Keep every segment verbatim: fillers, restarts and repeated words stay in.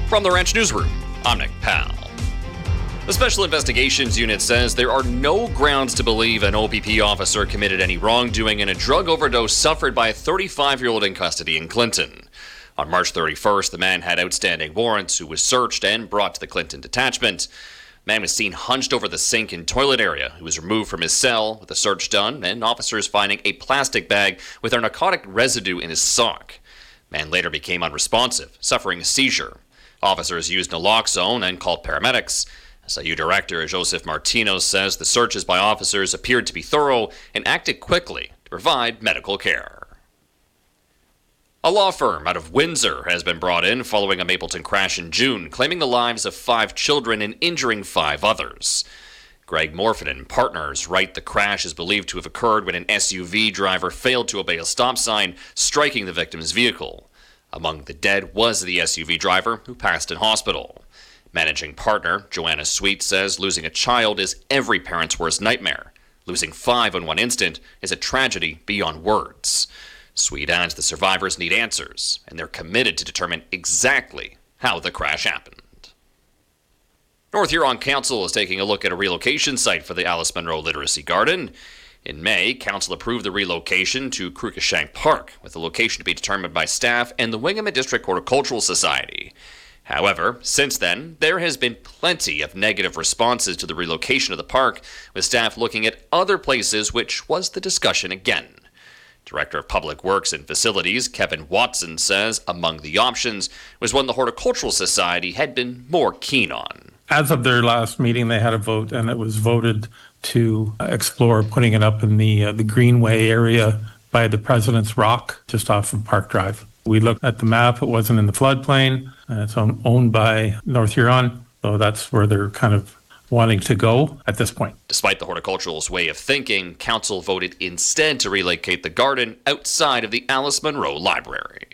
From the Ranch Newsroom, I'm Nick Powell. The Special Investigations Unit says there are no grounds to believe an O P P officer committed any wrongdoing in a drug overdose suffered by a thirty-five-year-old in custody in Clinton. On March thirty-first, the man had outstanding warrants who was searched and brought to the Clinton detachment. The man was seen hunched over the sink and toilet area. He was removed from his cell with the search done, and officers finding a plastic bag with a narcotic residue in his sock. The man later became unresponsive, suffering a seizure. Officers used naloxone and called paramedics. S I U Director Joseph Martino says the searches by officers appeared to be thorough and acted quickly to provide medical care. A law firm out of Windsor has been brought in following a Mapleton crash in June, claiming the lives of five children and injuring five others. Greg Morfin and partners write the crash is believed to have occurred when an S U V driver failed to obey a stop sign, striking the victim's vehicle. Among the dead was the S U V driver, who passed in hospital. Managing partner Joanna Sweet says losing a child is every parent's worst nightmare. Losing five in one instant is a tragedy beyond words. Sweet adds the survivors need answers, and they're committed to determine exactly how the crash happened. North Huron Council is taking a look at a relocation site for the Alice Munro Literacy Garden. In May, Council approved the relocation to Cruickshank Park, with the location to be determined by staff and the Wingham District Horticultural Society. However, since then, there has been plenty of negative responses to the relocation of the park, with staff looking at other places, which was the discussion again. Director of Public Works and Facilities Kevin Watson says among the options was one the Horticultural Society had been more keen on. As of their last meeting, they had a vote, and it was voted to explore putting it up in the uh, the Greenway area by the President's Rock, just off of Park Drive. We looked at the map. It wasn't in the floodplain. Uh, it's owned by North Huron, so that's where they're kind of wanting to go at this point. Despite the horticultural's way of thinking, Council voted instead to relocate the garden outside of the Alice Munro Library.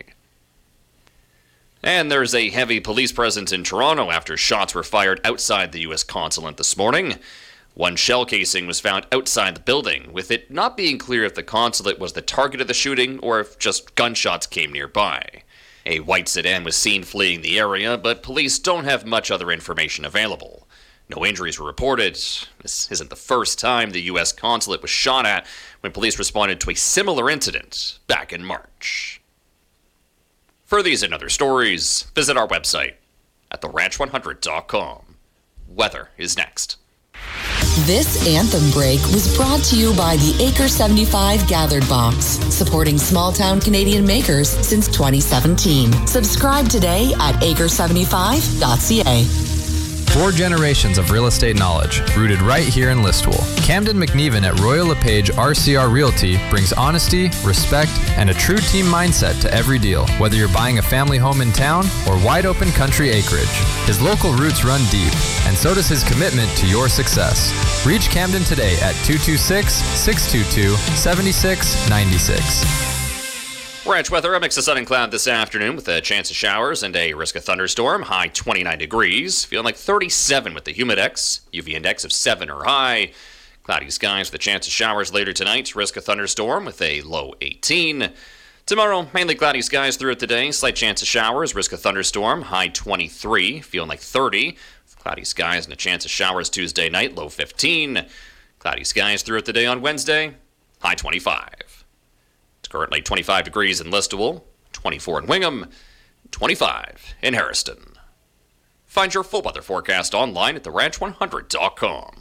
And there's a heavy police presence in Toronto after shots were fired outside the U S consulate this morning. One shell casing was found outside the building, with it not being clear if the consulate was the target of the shooting or if just gunshots came nearby. A white sedan was seen fleeing the area, but police don't have much other information available. No injuries were reported. This isn't the first time the U S consulate was shot at when police responded to a similar incident back in March. For these and other stories, visit our website at the ranch one hundred dot com. Weather is next. This Anthem break was brought to you by the Acre seventy-five Gathered Box, supporting small-town Canadian makers since twenty seventeen. Subscribe today at acre seventy-five dot c a. Four generations of real estate knowledge, rooted right here in Listowel. Camden McNeven at Royal LePage R C R Realty brings honesty, respect, and a true team mindset to every deal, whether you're buying a family home in town or wide-open country acreage. His local roots run deep, and so does his commitment to your success. Reach Camden today at two two six, six two two, seven six nine six. Ranch weather, a mix of sun and cloud this afternoon with a chance of showers and a risk of thunderstorm. High twenty-nine degrees, feeling like thirty-seven with the humidex. U V index of seven or high. Cloudy skies with a chance of showers later tonight. Risk of thunderstorm with a low eighteen. Tomorrow, mainly cloudy skies throughout the day. Slight chance of showers. Risk of thunderstorm. High twenty-three, feeling like thirty. Cloudy skies and a chance of showers Tuesday night. Low fifteen. Cloudy skies throughout the day on Wednesday. High twenty-five. It's currently twenty-five degrees in Listowel, twenty-four in Wingham, twenty-five in Harriston. Find your full weather forecast online at the ranch one hundred dot com.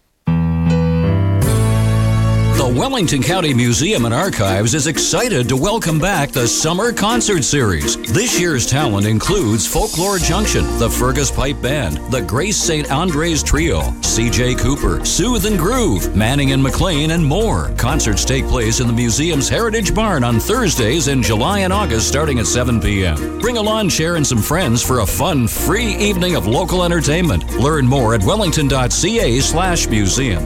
The Wellington County Museum and Archives is excited to welcome back the Summer Concert Series. This year's talent includes Folklore Junction, the Fergus Pipe Band, the Grace Saint Andres Trio, C J Cooper, Soothe and Groove, Manning and McLean, and more. Concerts take place in the museum's Heritage Barn on Thursdays in July and August starting at seven p.m. Bring a lawn chair and some friends for a fun, free evening of local entertainment. Learn more at wellington.ca slash museum.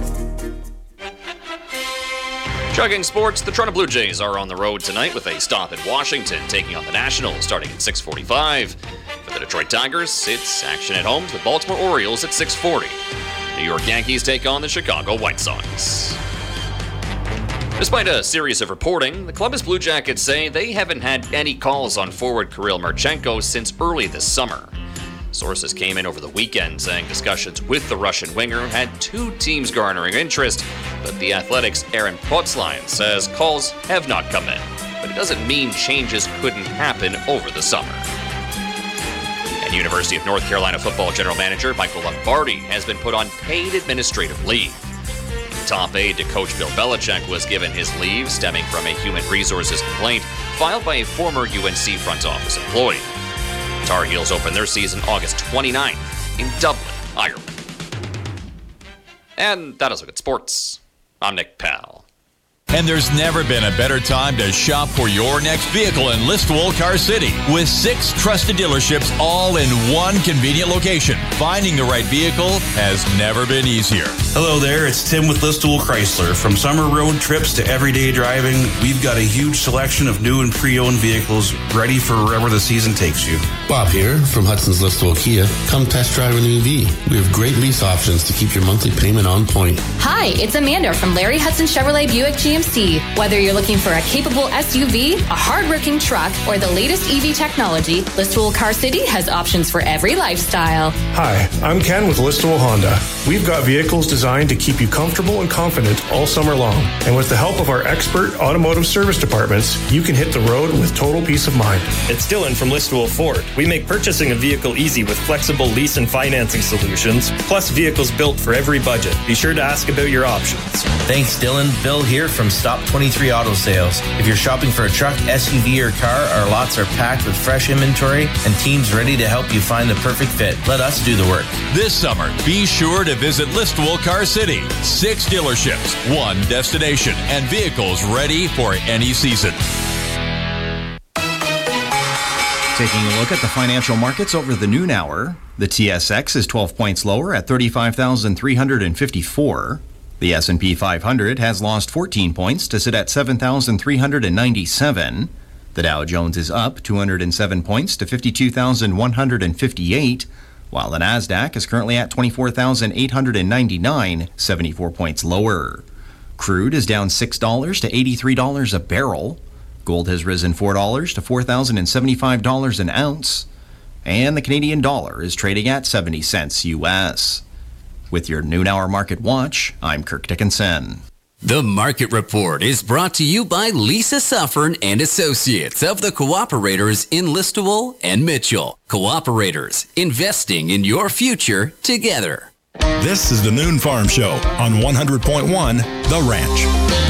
Chugging sports, the Toronto Blue Jays are on the road tonight with a stop in Washington, taking on the Nationals starting at six forty-five. For the Detroit Tigers, it's action at home to the Baltimore Orioles at six forty. New York Yankees take on the Chicago White Sox. Despite a series of reporting, the Columbus Blue Jackets say they haven't had any calls on forward Kirill Marchenko since early this summer. Sources came in over the weekend saying discussions with the Russian winger had two teams garnering interest, but the Athletic's Aaron Potzline says calls have not come in. But it doesn't mean changes couldn't happen over the summer. And University of North Carolina football general manager Michael Lombardi has been put on paid administrative leave. The top aide to coach Bill Belichick was given his leave stemming from a human resources complaint filed by a former U N C front office employee. Tar Heels open their season August twenty-ninth in Dublin, Ireland. And that is a look at sports. I'm Nick Powell. And there's never been a better time to shop for your next vehicle in Listowel Car City. With six trusted dealerships all in one convenient location, finding the right vehicle has never been easier. Hello there, it's Tim with Listowel Chrysler. From summer road trips to everyday driving, we've got a huge selection of new and pre-owned vehicles ready for wherever the season takes you. Bob here from Hudson's Listowel Kia. Come test drive an E V. We have great lease options to keep your monthly payment on point. Hi, it's Amanda from Larry Hudson Chevrolet Buick G M C. Whether you're looking for a capable S U V, a hard-working truck, or the latest E V technology, Listowel Car City has options for every lifestyle. Hi, I'm Ken with Listowel Honda. We've got vehicles designed to keep you comfortable and confident all summer long. And with the help of our expert automotive service departments, you can hit the road with total peace of mind. It's Dylan from Listowel Ford. We make purchasing a vehicle easy with flexible lease and financing solutions, plus vehicles built for every budget. Be sure to ask about your options. Thanks, Dylan. Bill here from Stop twenty-three Auto Sales. If you're shopping for a truck, S U V, or car, our lots are packed with fresh inventory and teams ready to help you find the perfect fit. Let us do the work. This summer, be sure to visit Listowel Car City. Six dealerships, one destination, and vehicles ready for any season. Taking a look at the financial markets over the noon hour, the T S X is twelve points lower at thirty-five thousand three hundred fifty-four. The S and P five hundred has lost fourteen points to sit at seven thousand three hundred ninety-seven. The Dow Jones is up two hundred seven points to fifty-two thousand one hundred fifty-eight, while the Nasdaq is currently at twenty-four thousand eight hundred ninety-nine, seventy-four points lower. Crude is down six dollars to eighty-three dollars a barrel. Gold has risen four dollars to four thousand seventy-five dollars an ounce. And the Canadian dollar is trading at seventy cents U S. With your noon hour market watch, I'm Kirk Dickinson. The Market Report is brought to you by Lisa Suffern and Associates of the Cooperators in Listowel and Mitchell. Cooperators, investing in your future together. This is the Noon Farm Show on one hundred point one The Ranch.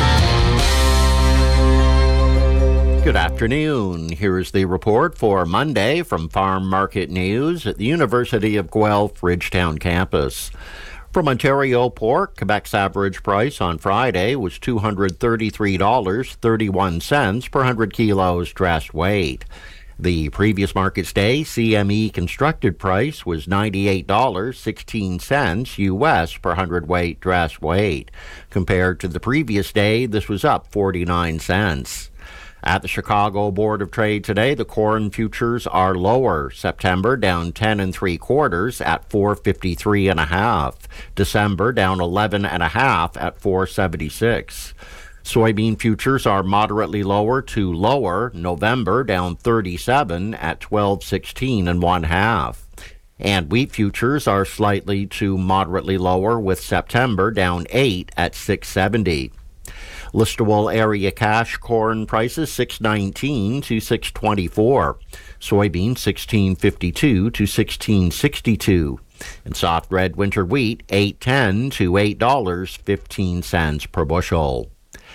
Good afternoon. Here's the report for Monday from Farm Market News at the University of Guelph Ridgetown campus. From Ontario pork, Quebec's average price on Friday was two hundred thirty-three dollars and thirty-one cents per one hundred kilos dressed weight. The previous market's day C M E constructed price was ninety-eight dollars and sixteen cents U S per one hundred weight dressed weight. Compared to the previous day, this was up forty-nine cents. At the Chicago Board of Trade today, the corn futures are lower. September down ten and three quarters at four fifty-three and a half. December down eleven and a half at four seventy-six. Soybean futures are moderately lower to lower. November down thirty-seven at twelve sixteen and one half. And wheat futures are slightly to moderately lower, with September down eight at six seventy. Listowel area cash corn prices six nineteen to six twenty-four. Soybean sixteen fifty-two to sixteen sixty-two. And soft red winter wheat eight ten to eight dollars and fifteen cents per bushel.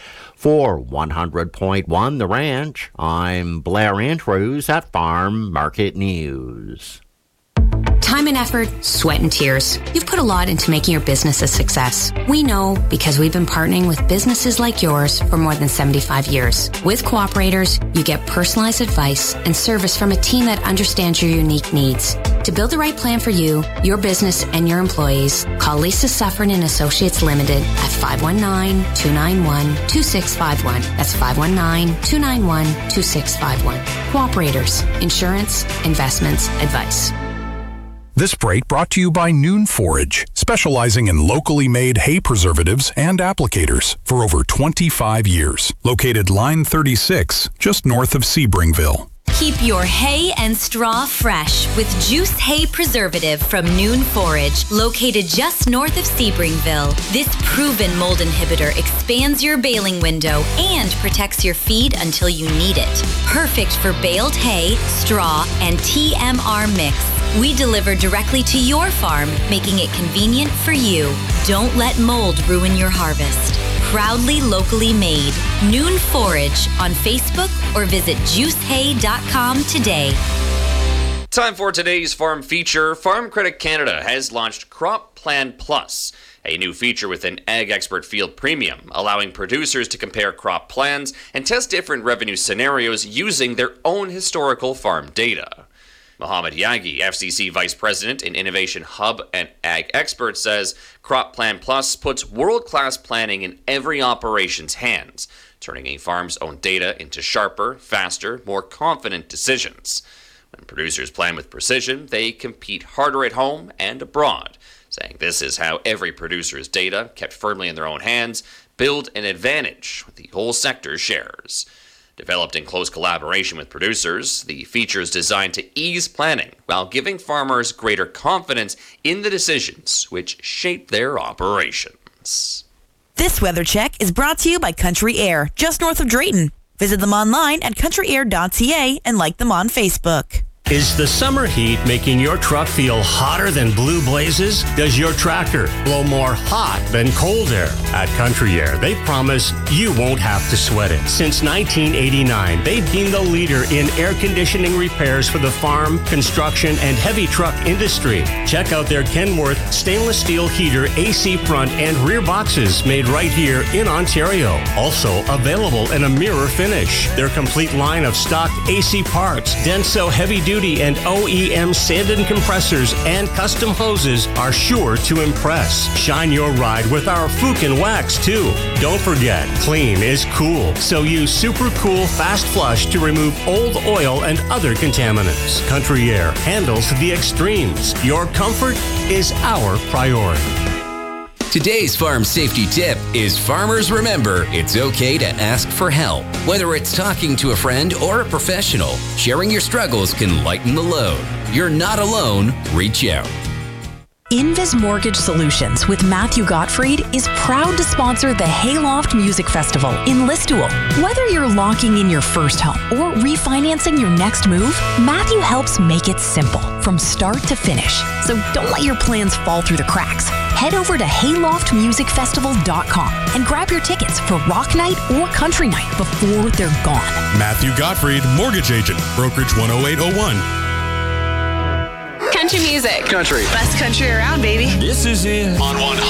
For one hundred point one The Ranch, I'm Blair Andrews at Farm Market News. Time and effort, sweat and tears. You've put a lot into making your business a success. We know because we've been partnering with businesses like yours for more than seventy-five years. With Cooperators, you get personalized advice and service from a team that understands your unique needs. To build the right plan for you, your business, and your employees, call Lisa Suffern and Associates Limited at five one nine, two nine one, two six five one. That's five one nine, two nine one, two six five one. Cooperators, insurance, investments, advice. This break brought to you by Noon Forage, specializing in locally made hay preservatives and applicators for over twenty-five years. Located line thirty-six, just north of Sebringville. Keep your hay and straw fresh with Juice Hay Preservative from Noon Forage, located just north of Sebringville. This proven mold inhibitor expands your baling window and protects your feed until you need it. Perfect for baled hay, straw, and T M R mix. We deliver directly to your farm, making it convenient for you. Don't let mold ruin your harvest. Proudly locally made. Noon Forage on Facebook or visit juice hay dot com today. Time for today's farm feature. Farm Credit Canada has launched Crop Plan Plus, a new feature within Ag Expert Field Premium, allowing producers to compare crop plans and test different revenue scenarios using their own historical farm data. Mohammed Yagi, F C C Vice President in Innovation Hub and Ag Expert, says Crop Plan Plus puts world-class planning in every operation's hands, turning a farm's own data into sharper, faster, more confident decisions. When producers plan with precision, they compete harder at home and abroad, saying this is how every producer's data, kept firmly in their own hands, build an advantage the whole sector shares. Developed in close collaboration with producers, the feature is designed to ease planning while giving farmers greater confidence in the decisions which shape their operations. This weather check is brought to you by Country Air, just north of Drayton. Visit them online at country air dot c a and like them on Facebook. Is the summer heat making your truck feel hotter than blue blazes? Does your tractor blow more hot than cold air? At Country Air, they promise you won't have to sweat it. Since nineteen eighty-nine, they've been the leader in air conditioning repairs for the farm, construction, and heavy truck industry. Check out their Kenworth stainless steel heater, A C front, and rear boxes made right here in Ontario. Also available in a mirror finish. Their complete line of stock A C parts, Denso heavy-duty and O E M sand and compressors and custom hoses are sure to impress. Shine your ride with our Fukin Wax too. Don't forget, clean is cool, so use Super Cool Fast Flush to remove old oil and other contaminants. Country Air handles the extremes. Your comfort is our priority. Today's farm safety tip is farmers remember it's okay to ask for help. Whether it's talking to a friend or a professional, sharing your struggles can lighten the load. You're not alone. Reach out. Invis Mortgage Solutions with Matthew Gottfried is proud to sponsor the Hayloft Music Festival in Listowel. Whether you're locking in your first home or refinancing your next move, Matthew helps make it simple from start to finish. So don't let your plans fall through the cracks. Head over to hayloft music festival dot com and grab your tickets for Rock Night or Country Night before they're gone. Matthew Gottfried, Mortgage Agent, Brokerage one oh eight oh one. Country music. Country. Best country around, baby. This is it. On one